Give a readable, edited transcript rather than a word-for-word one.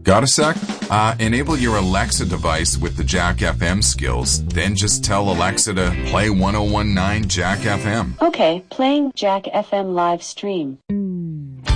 Got a sec? Enable your Alexa device with the Jack FM skills. Then just tell Alexa to play 1019 Jack FM. Okay, playing Jack FM live stream.